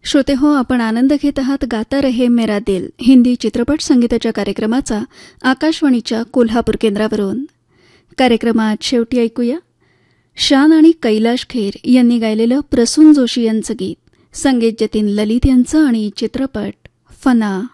श्रोते हो, आपण आनंद घेत आहात गाता रहे मेरा दिल हिंदी चित्रपट संगीताच्या कार्यक्रमाचा आकाशवाणीच्या कोल्हापूर केंद्रावरून. कार्यक्रमात शेवटी ऐकूया शान आणि कैलाश खेर यांनी गायलेलं प्रसून जोशी यांचं गीत, संगीत जतीन ललित यांचं आणि चित्रपट फना.